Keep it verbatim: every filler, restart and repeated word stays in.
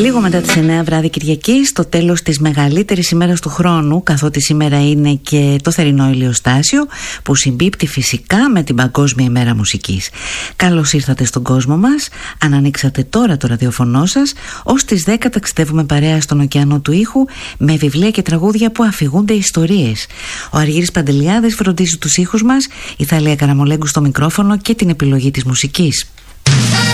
Λίγο μετά τις εννέα βράδυ Κυριακή, στο τέλος της μεγαλύτερης ημέρας του χρόνου, καθότι σήμερα είναι και το θερινό ηλιοστάσιο που συμπίπτει φυσικά με την Παγκόσμια ημέρα μουσικής. Καλώς ήρθατε στον κόσμο μας. Αν ανοίξατε τώρα το ραδιοφωνό σας, ως τις δέκα ταξιδεύουμε παρέα στον ωκεανό του ήχου με βιβλία και τραγούδια που αφηγούνται ιστορίες. Ο Αργύρης Παντελιάδης φροντίζει τους ήχους μας, η Θαλία Καραμολέγκου στο μικρόφωνο και την επιλογή της μουσικής.